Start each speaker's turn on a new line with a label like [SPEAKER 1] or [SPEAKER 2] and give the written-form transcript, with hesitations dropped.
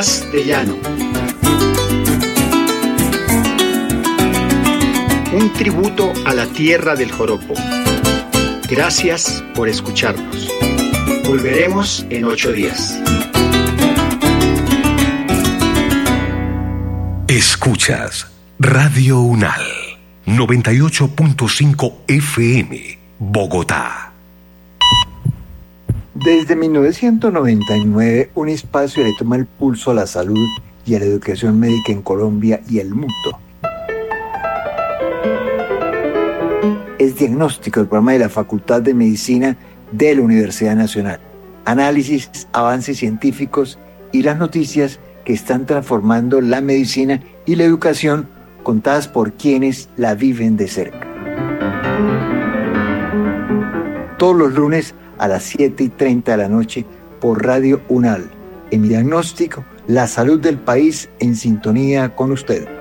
[SPEAKER 1] Castellano. Un tributo a la tierra del joropo. Gracias por escucharnos. Volveremos en 8 días.
[SPEAKER 2] Escuchas Radio UNAL 98.5 FM, Bogotá.
[SPEAKER 3] Desde 1999, un espacio le toma el pulso a la salud y a la educación médica en Colombia y el mundo. Es Diagnóstico, el programa de la Facultad de Medicina de la Universidad Nacional. Análisis, avances científicos y las noticias que están transformando la medicina y la educación, contadas por quienes la viven de cerca. Todos los lunes a las 7:30 de la noche por Radio UNAL. En mi Diagnóstico, la salud del país en sintonía con usted.